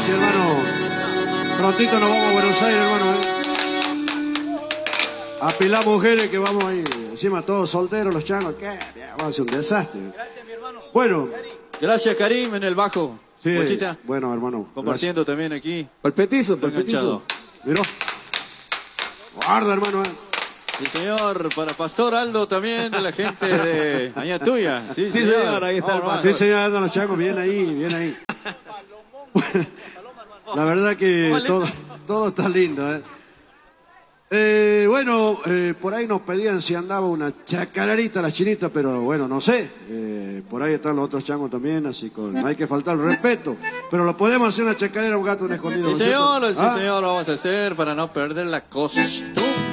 Gracias, hermano. Prontito nos vamos a Buenos Aires, hermano. A pilar mujeres que vamos ahí. Encima todos solteros, los changos. ¿Qué? Vamos a hacer un desastre. Gracias, mi hermano. Bueno. Gracias, Karim, en el bajo. Sí, Bolsita. bueno, hermano. Compartiendo también aquí. Para el petizo, para el Enganchado. petizo. Miró. Guarda, hermano. Sí, señor. Para Pastor Aldo también, de la gente de Añatuya. Sí, Sí, señor, ahí está el Vamos, Sí, señor, andan los changos. Bien ahí, bien ahí. La verdad que todo está lindo, bueno, por ahí nos pedían si andaba una chacarerita la chinita, pero bueno, no sé. Por ahí están los otros changos también, así que no hay que faltar el respeto. Pero lo podemos hacer una chacarera, un gato, un escondido. Sí, ¿no es cierto? señor, sí, señor, lo vamos a hacer para no perder la costumbre.